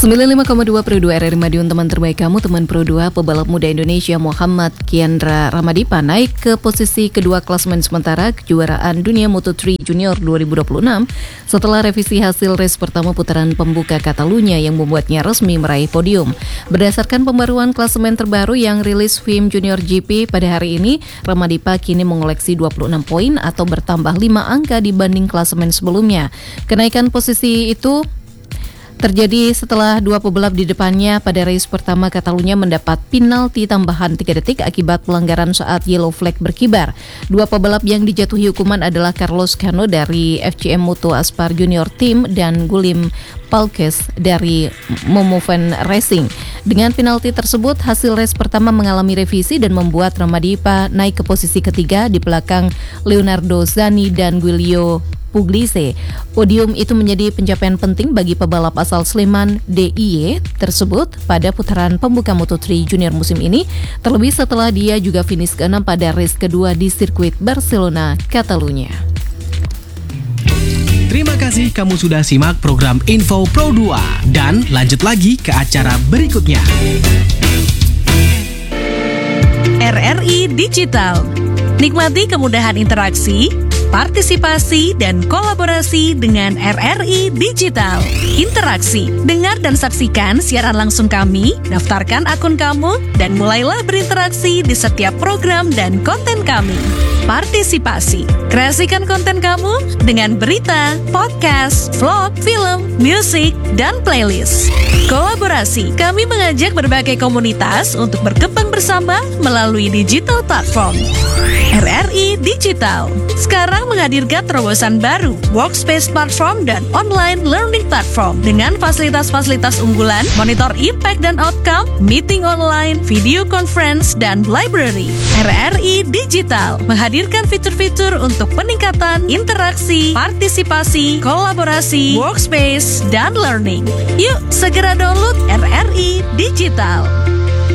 95,2 Pro 2 RRI Madiun, teman terbaik kamu, teman Pro 2. Pebalap muda Indonesia Muhammad Kiandra Ramadipa naik ke posisi kedua klasemen sementara kejuaraan dunia Moto3 Junior 2026 setelah revisi hasil race pertama putaran pembuka Catalunya yang membuatnya resmi meraih podium. Berdasarkan pembaruan klasemen terbaru yang rilis FIM Junior GP pada hari ini, Ramadipa kini mengoleksi 26 poin atau bertambah 5 angka dibanding klasemen sebelumnya. Kenaikan posisi itu terjadi setelah dua pebalap di depannya pada race pertama Catalunya mendapat penalti tambahan 3 detik akibat pelanggaran saat yellow flag berkibar. Dua pebalap yang dijatuhi hukuman adalah Carlos Cano dari FCM Moto Aspar Junior Team dan Guillem Palkes dari Momoven Racing. Dengan penalti tersebut, hasil race pertama mengalami revisi dan membuat Ramadipa naik ke posisi ketiga di belakang Leonardo Zani dan Giulio Pugliese. Podium itu menjadi pencapaian penting bagi pebalap asal Sleman DIY tersebut pada putaran pembuka Moto3 Junior musim ini, terlebih setelah dia juga finish ke-6 pada race kedua di sirkuit Barcelona, Catalunya. Terima kasih kamu sudah simak program Info Pro 2 dan lanjut lagi ke acara berikutnya. RRI Digital. Nikmati kemudahan interaksi, partisipasi, dan kolaborasi dengan RRI Digital. Interaksi, dengar dan saksikan siaran langsung kami, daftarkan akun kamu, dan mulailah berinteraksi di setiap program dan konten kami. Partisipasi, kreasikan konten kamu dengan berita, podcast, vlog, film, musik, dan playlist. Kolaborasi, kami mengajak berbagai komunitas untuk berkembang bersama melalui digital platform. RRI Digital sekarang menghadirkan terobosan baru, workspace platform dan online learning platform dengan fasilitas-fasilitas unggulan, monitor impact dan outcome, meeting online, video conference, dan library. RRI Digital menghadirkan fitur-fitur untuk peningkatan interaksi, partisipasi, kolaborasi, workspace, dan learning. Yuk segera download RRI Digital.